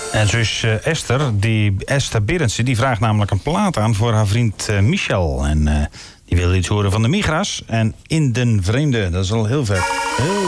En zus Esther Berendsen, die vraagt namelijk een plaat aan voor haar vriend Michel. En die wil iets horen van de Migras. En In den Vreemde, dat is al heel vet. Heel